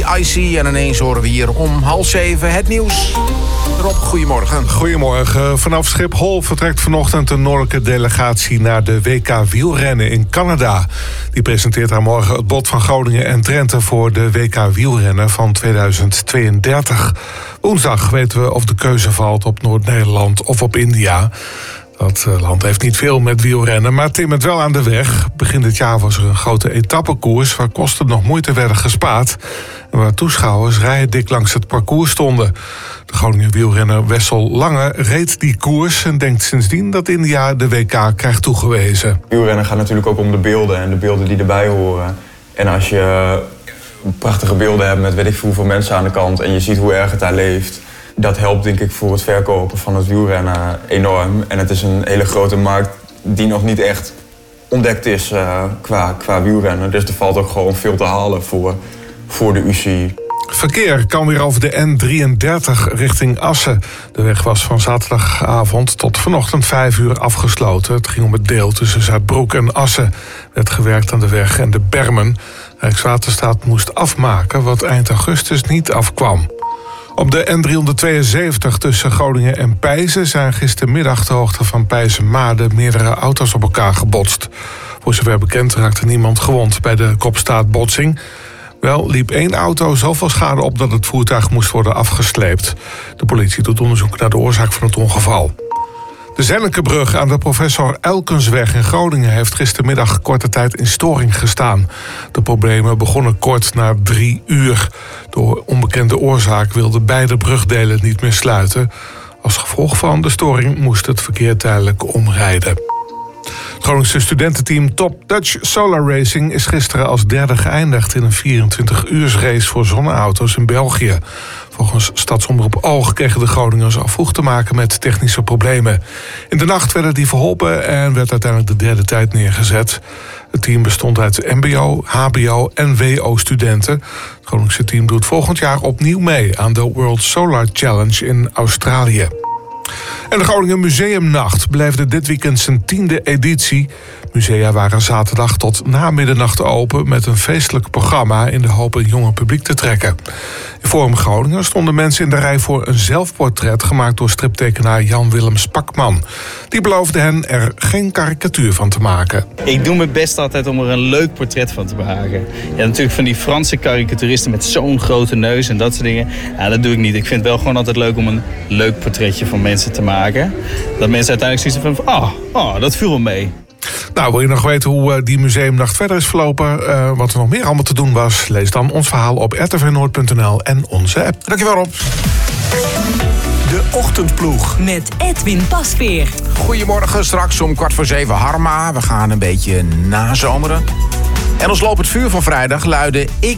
Icy. En ineens horen we hier om 6:30 het nieuws. Rob, goedemorgen. Goedemorgen. Vanaf Schiphol vertrekt vanochtend een noordelijke delegatie naar de WK wielrennen in Canada. Die presenteert daar morgen het bod van Groningen en Drenthe voor de WK wielrennen van 2032. Woensdag weten we of de keuze valt op Noord-Nederland of op India. Dat land heeft niet veel met wielrennen, maar timmert wel aan de weg. Begin dit jaar was er een grote etappekoers waar kosten nog moeite werden gespaard en waar toeschouwers rijdik langs het parcours stonden. De Groninger wielrenner Wessel Lange reed die koers en denkt sindsdien dat India de WK krijgt toegewezen. Wielrennen gaat natuurlijk ook om de beelden en de beelden die erbij horen. En als je prachtige beelden hebt met weet ik veel hoeveel mensen aan de kant en je ziet hoe erg het daar leeft, dat helpt denk ik voor het verkopen van het wielrennen enorm. En het is een hele grote markt die nog niet echt ontdekt is qua wielrennen. Dus er valt ook gewoon veel te halen voor de UCI. Verkeer kan weer over de N33 richting Assen. De weg was van zaterdagavond tot vanochtend 5 uur afgesloten. Het ging om het deel tussen Zuidbroek en Assen. Er werd gewerkt aan de weg en de bermen. Rijkswaterstaat moest afmaken wat eind augustus niet afkwam. Op de N372 tussen Groningen en Pijzen zijn gistermiddag ter hoogte van Pijzen-Maden meerdere auto's op elkaar gebotst. Voor zover bekend raakte niemand gewond bij de kopstaartbotsing. Wel liep 1 auto zoveel schade op dat het voertuig moest worden afgesleept. De politie doet onderzoek naar de oorzaak van het ongeval. De Zennekebrug aan de Professor Elkensweg in Groningen heeft gistermiddag korte tijd in storing gestaan. De problemen begonnen kort na 3 uur. Door onbekende oorzaak wilden beide brugdelen niet meer sluiten. Als gevolg van de storing moest het verkeer tijdelijk omrijden. Het Groningse studententeam Top Dutch Solar Racing is gisteren als derde geëindigd in een 24-uursrace voor zonneauto's in België. Volgens Stadsomroep Oog kregen de Groningers al vroeg te maken met technische problemen. In de nacht werden die verholpen en werd uiteindelijk de derde tijd neergezet. Het team bestond uit mbo, hbo en wo-studenten. Het Groningse team doet volgend jaar opnieuw mee aan de World Solar Challenge in Australië. En de Groningen Museumnacht beleefde dit weekend zijn 10e editie. Musea waren zaterdag tot na middernacht open met een feestelijk programma in de hoop een jonger publiek te trekken. In Forum Groningen stonden mensen in de rij voor een zelfportret gemaakt door striptekenaar Jan-Willem Spakman. Die beloofde hen er geen karikatuur van te maken. Ik doe mijn best altijd om er een leuk portret van te maken. Ja, natuurlijk van die Franse karikaturisten met zo'n grote neus en dat soort dingen. Ja, dat doe ik niet. Ik vind het wel gewoon altijd leuk om een leuk portretje van mensen te maken. Dat mensen uiteindelijk zoiets van, dat viel wel mee. Nou, wil je nog weten hoe die museumnacht verder is verlopen? Wat er nog meer allemaal te doen was? Lees dan ons verhaal op rtvnoord.nl en onze app. Dankjewel, Rob. De Ochtendploeg. Met Edwin Pasveer. Goedemorgen, straks om 6:15 Harma. We gaan een beetje nazomeren. En ons lopend vuur van vrijdag luidde: ik